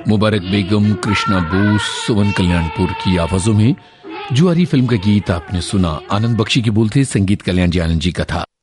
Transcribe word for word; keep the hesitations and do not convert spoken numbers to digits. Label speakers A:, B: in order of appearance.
A: मुबारक बेगम, कृष्णा बोस, सुवन कल्याणपुर की आवाजों में जुआरी फिल्म का गीत आपने सुना। आनंद बख्शी की बोल थे, संगीत कल्याण जी आनंद जी का था।